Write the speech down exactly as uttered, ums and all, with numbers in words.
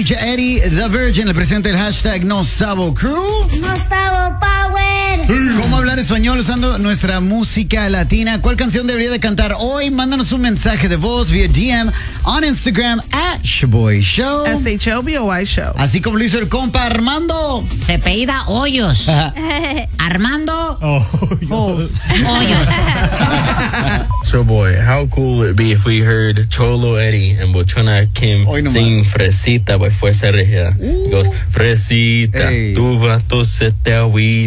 D J Eddie, The Virgin, el presidente del hashtag No Sabo Crew. No Sabo Power. ¿Cómo hablar español usando nuestra música latina? ¿Cuál canción debería de cantar hoy? Mándanos un mensaje de voz vía D M on Instagram at Shaboy Show. S H O B O Y Show. Así como lo hizo el compa Armando. Se apellida Hoyos. Armando Oh, Hoyos. Hoyos. So boy, how cool would it be if we heard Cholo Eddie and Bochona Kim Hoy nomás. sing Fresita by Fuerza Regia? He goes, Fresita, Hey. tu vato se te agüita.